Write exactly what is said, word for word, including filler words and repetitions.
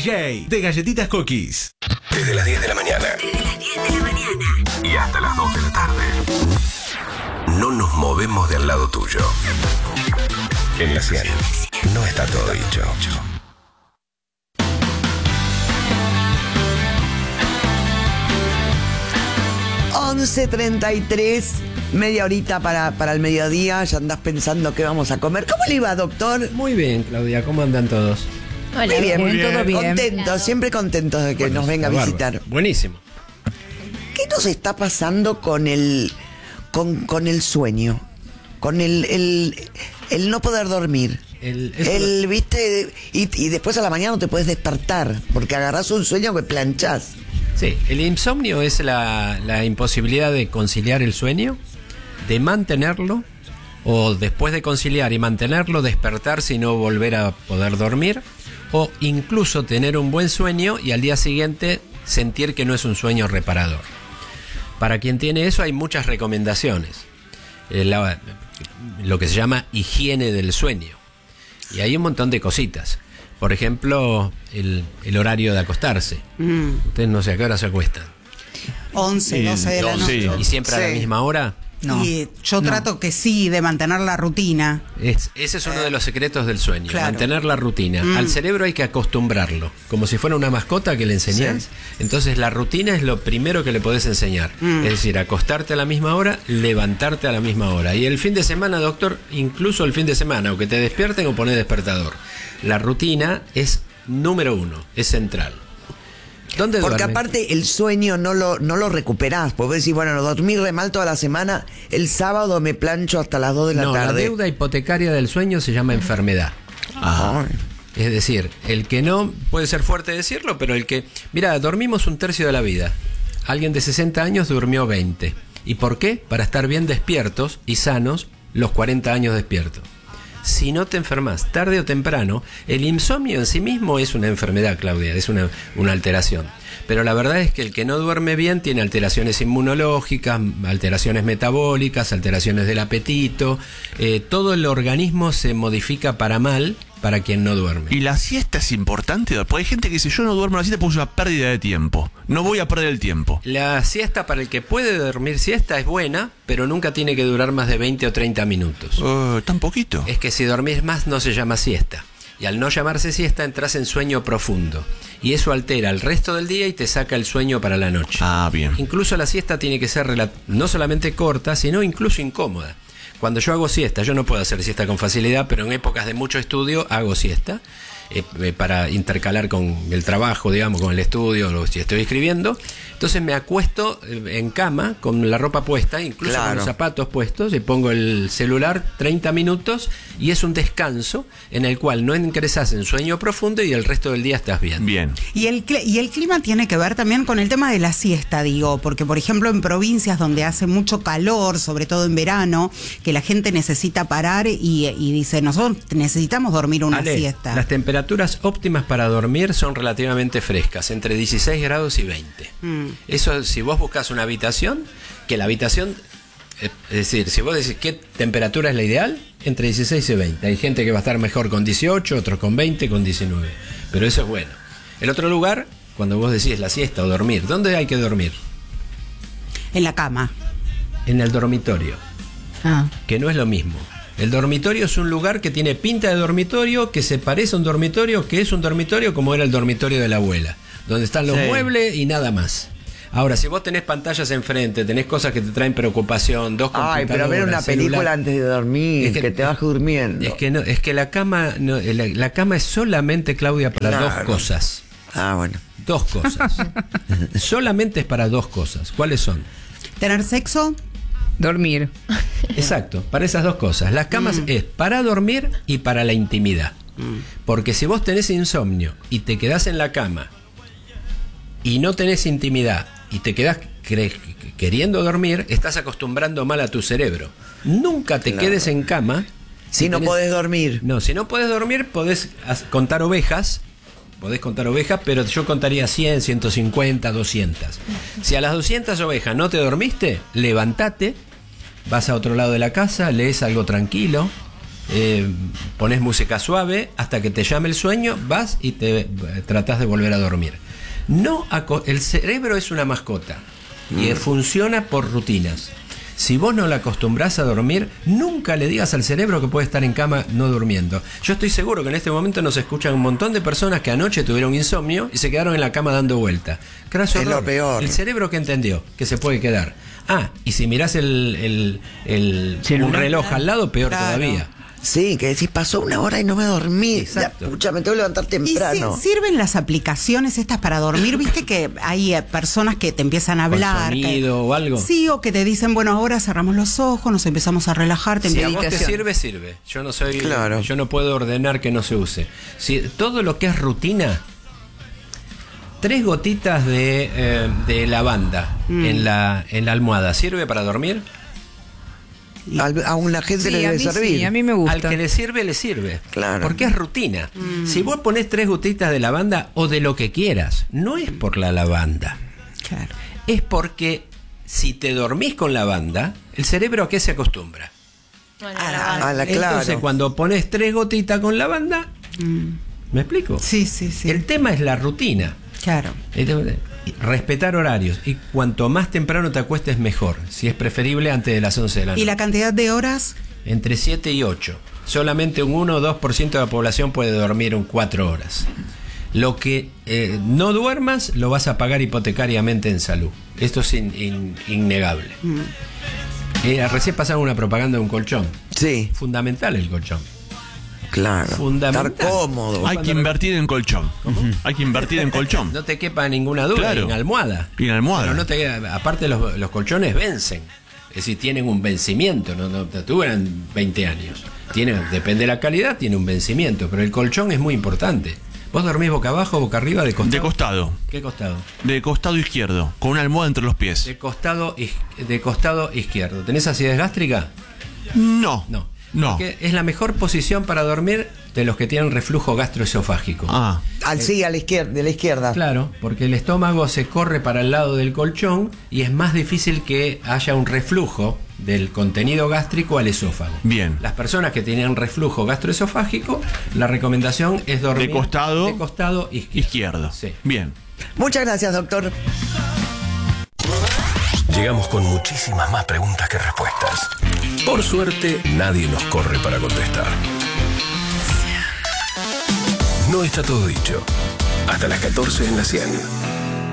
J de Galletitas Cookies. Desde las diez de la mañana. Desde las diez de la mañana. Y hasta las dos de la tarde. No nos movemos del lado tuyo. En la cien no está todo dicho. once treinta y tres, media horita para, para el mediodía. Ya andás pensando qué vamos a comer. ¿Cómo le iba, doctor? Muy bien, Claudia, ¿cómo andan todos? Hola, Muy bien, muy bien. todo bien. Hola. Contentos, siempre contentos de que Bueno, nos venga a está visitar. bárbaro. Buenísimo. ¿Qué nos está pasando con el con, con el sueño? Con el, el, el no poder dormir. El, eso- El, viste, y, y después a la mañana no te puedes despertar, porque agarrás un sueño que planchás. Sí, el insomnio es la, la imposibilidad de conciliar el sueño, de mantenerlo, o después de conciliar y mantenerlo, despertarse y no volver a poder dormir, o incluso tener un buen sueño y al día siguiente sentir que no es un sueño reparador. Para quien tiene eso hay muchas recomendaciones. Eh, la- lo que se llama higiene del sueño. Y hay un montón de cositas. Por ejemplo, el, el horario de acostarse. Mm. Ustedes no sé a qué hora se acuestan. once, doce de la Sí. noche. ¿Y siempre a la Sí. misma hora? No. Y yo No. trato que sí, de mantener la rutina. Es, ese es uno de los secretos del sueño, Claro. mantener la rutina. Mm. Al cerebro hay que acostumbrarlo, como si fuera una mascota que le enseñás. Sí. Entonces la rutina es lo primero que le podés enseñar. Mm. Es decir, acostarte a la misma hora, levantarte a la misma hora. Y el fin de semana, doctor, incluso el fin de semana, o que te despierten o pones despertador. La rutina es número uno, es central. ¿Dónde Porque duerme? aparte el sueño no lo, no lo recuperás. Porque vos decís, bueno, dormí re mal toda la semana, el sábado me plancho hasta las dos de la No, la tarde. deuda hipotecaria del sueño se llama enfermedad. Ay. Es decir, el que no, puede ser fuerte decirlo, pero el que... Mira, dormimos un tercio de la vida. Alguien de sesenta años durmió veinte. ¿Y por qué? Para estar bien despiertos y sanos los cuarenta años despiertos. Si no te enfermas, tarde o temprano, el insomnio en sí mismo es una enfermedad, Claudia, es una, una alteración. Pero la verdad es que el que no duerme bien tiene alteraciones inmunológicas, alteraciones metabólicas, alteraciones del apetito. Eh, todo el organismo se modifica para mal para quien no duerme. ¿Y la siesta es importante? Porque hay gente que dice, yo no duermo la siesta porque es una pérdida de tiempo. No voy a perder el tiempo. La siesta para el que puede dormir siesta es buena, pero nunca tiene que durar más de veinte o treinta minutos. Uh, ¿Tan poquito? Es que si dormís más no se llama siesta. Y al no llamarse siesta entras en sueño profundo. Y eso altera el resto del día y te saca el sueño para la noche. Ah, bien. Incluso la siesta tiene que ser rela- no solamente corta, sino incluso incómoda. Cuando yo hago siesta, yo no puedo hacer siesta con facilidad, pero en épocas de mucho estudio hago siesta. Eh, eh, para intercalar con el trabajo, digamos, con el estudio, o si estoy escribiendo. Entonces me acuesto eh, en cama con la ropa puesta, incluso Claro. con los zapatos puestos, y pongo el celular treinta minutos y es un descanso en el cual no ingresas en sueño profundo y el resto del día estás bien. Bien. Y el, cl- y el clima tiene que ver también con el tema de la siesta, digo, porque por ejemplo en provincias donde hace mucho calor, sobre todo en verano, que la gente necesita parar y, y dice, nosotros necesitamos dormir una Ale, siesta. las temperaturas óptimas para dormir son relativamente frescas, entre dieciséis grados y veinte. Mm. Eso, si vos buscas una habitación, que la habitación, eh, es decir, si vos decís qué temperatura es la ideal, entre dieciséis y veinte. Hay gente que va a estar mejor con dieciocho, otros con veinte, con diecinueve. Pero eso es bueno. El otro lugar, cuando vos decís la siesta o dormir, ¿dónde hay que dormir? En la cama. En el dormitorio, Ah. que no es lo mismo. El dormitorio es un lugar que tiene pinta de dormitorio, que se parece a un dormitorio, que es un dormitorio como era el dormitorio de la abuela, donde están los Sí. muebles y nada más. Ahora, si vos tenés pantallas enfrente, tenés cosas que te traen preocupación, dos computadoras, Ay, pero ver una celular, película antes de dormir, Es que, que- te vas durmiendo. es que no, es que la cama, no, la, la cama es solamente, Claudia, para Claro. dos cosas. Ah, bueno. Dos cosas. Solamente es para dos cosas. ¿Cuáles son? ¿Tener sexo? Dormir. Exacto, para esas dos cosas. Las camas es para dormir y para la intimidad. Porque si vos tenés insomnio y te quedás en la cama y no tenés intimidad y te quedás cre- queriendo dormir, estás acostumbrando mal a tu cerebro. Nunca te Claro. quedes en cama. Si no tenés- podés dormir. No, si no podés dormir, podés as- contar ovejas. Podés contar ovejas, pero yo contaría cien, ciento cincuenta, doscientas. Si a las doscientas ovejas no te dormiste, levántate, vas a otro lado de la casa, lees algo tranquilo, eh, pones música suave hasta que te llame el sueño, vas y te eh, tratás de volver a dormir. No aco- el cerebro es una mascota y eh, funciona por rutinas. Si vos no la acostumbrás a dormir, nunca le digas al cerebro que puede estar en cama no durmiendo. Yo estoy seguro que en este momento nos escuchan un montón de personas que anoche tuvieron insomnio y se quedaron en la cama dando vuelta. Craso Es lo error. peor. El cerebro que entendió que se puede quedar. Ah, y si mirás el, el, el- Celular. un reloj al lado, peor Claro. todavía. Sí, que decís, pasó una hora y no me dormí. Exacto. Ya, pucha, me tengo que levantar ¿Y temprano. si- sirven las aplicaciones estas para dormir? ¿Viste que hay eh, personas que te empiezan a Con hablar? sonido que- o algo. Sí, o que te dicen, bueno, ahora cerramos los ojos, nos empezamos a relajar, te Si a empiezan- vos te meditación. sirve, sirve. Yo no soy, Claro. yo no puedo ordenar que no se use. Si todo lo que es rutina, tres gotitas de, eh, de lavanda Mm. en la en la almohada, ¿sirve para dormir? Al- a una gente Sí, le a debe mí servir. sí, a mí me gusta. Al que le sirve, le sirve. Claro. Porque es rutina. Si vos ponés tres gotitas de lavanda o de lo que quieras, no es por la lavanda. Claro. Es porque si te dormís con lavanda, el cerebro ¿a qué se acostumbra? A la, a la- claro. Entonces, cuando pones tres gotitas con lavanda, ¿me explico? Sí, sí, sí. El tema es la rutina. Claro. Entonces, respetar horarios. Y cuanto más temprano te acuestes, mejor. Si es preferible antes de las once de la noche. ¿Y la cantidad de horas? Entre siete y ocho. Solamente un uno o dos por ciento de la población puede dormir un cuatro horas. Lo que eh, no duermas lo vas a pagar hipotecariamente en salud. Esto es in- in- innegable. Eh, recién pasaron una propaganda de un colchón. Sí, Fundamental el colchón. claro. Fundamental. Estar cómodo. Hay que invertir en colchón. Hay que invertir en colchón. No te quepa ninguna duda, Claro. en almohada. Y en almohada. Pero no te, aparte los, los colchones vencen. Es decir, tienen un vencimiento, no, no te duran veinte años. Tiene, depende de la calidad, tiene un vencimiento, pero el colchón es muy importante. ¿Vos dormís boca abajo, boca arriba, de costado? De costado. ¿Qué costado? De costado izquierdo. Con una almohada entre los pies. De costado, is- de costado izquierdo. ¿Tenés acidez gástrica? No. No. No. Porque es la mejor posición para dormir de los que tienen reflujo gastroesofágico. Ah. Al sí, a la izquierda, de la izquierda. Claro, porque el estómago se corre para el lado del colchón y es más difícil que haya un reflujo del contenido gástrico al esófago. Bien. Las personas que tienen reflujo gastroesofágico, la recomendación es dormir De costado de costado izquierdo. izquierdo. Sí. Bien. Muchas gracias, doctor. Llegamos con muchísimas más preguntas que respuestas. Por suerte, nadie nos corre para contestar. No está todo dicho. Hasta las catorce en la cien.